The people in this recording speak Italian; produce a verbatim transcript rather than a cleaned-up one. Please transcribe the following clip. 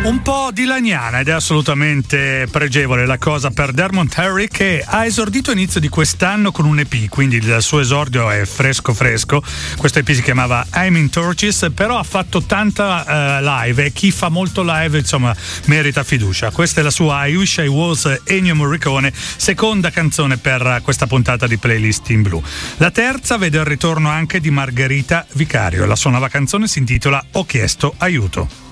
Un po' dilaniana ed è assolutamente pregevole la cosa per Dermot Harry, che ha esordito inizio di quest'anno con un E P, quindi il suo esordio è fresco fresco. Questo E P si chiamava I'm in Torches, però ha fatto tanta uh, live e chi fa molto live insomma merita fiducia. Questa è la sua I Wish I Was Ennio Morricone, seconda canzone per questa puntata di Playlist in Blu. La terza vede il ritorno anche di Margherita Vicario, la sua nuova canzone si intitola Ho chiesto aiuto.